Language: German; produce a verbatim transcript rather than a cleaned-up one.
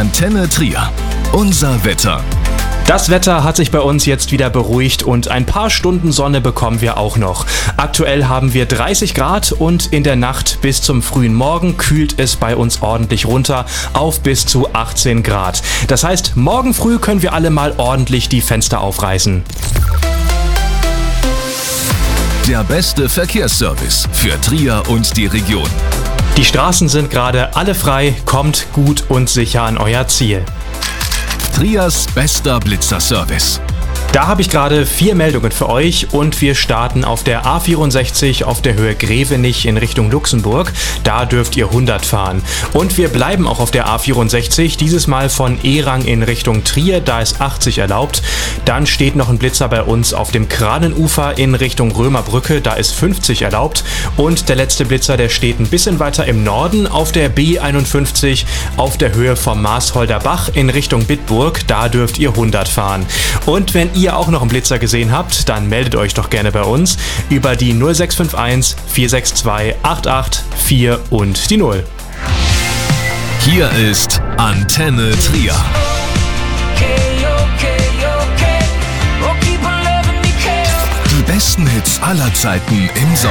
Antenne Trier. Unser Wetter. Das Wetter hat sich bei uns jetzt wieder beruhigt und ein paar Stunden Sonne bekommen wir auch noch. Aktuell haben wir dreißig Grad und in der Nacht bis zum frühen Morgen kühlt es bei uns ordentlich runter auf bis zu achtzehn Grad. Das heißt, morgen früh können wir alle mal ordentlich die Fenster aufreißen. Der beste Verkehrsservice für Trier und die Region. Die Straßen sind gerade alle frei, kommt gut und sicher an euer Ziel. Triers bester Blitzerservice. Da habe ich gerade vier Meldungen für euch und wir starten auf der A vierundsechzig auf der Höhe Grevenich in Richtung Luxemburg. Da dürft ihr hundert fahren. Und wir bleiben auch auf der A vierundsechzig, dieses Mal von Erang in Richtung Trier, da ist achtzig erlaubt. Dann steht noch ein Blitzer bei uns auf dem Kranenufer in Richtung Römerbrücke, da ist fünfzig erlaubt. Und der letzte Blitzer, der steht ein bisschen weiter im Norden auf der B einundfünfzig auf der Höhe vom Maasholder Bach in Richtung Bitburg, da dürft ihr hundert fahren. Und wenn ihr auch noch einen Blitzer gesehen habt, dann meldet euch doch gerne bei uns über die null sechs fünf eins vier sechs zwei acht acht vier und die null. Hier ist Antenne Trier. Die besten Hits aller Zeiten im Sommer.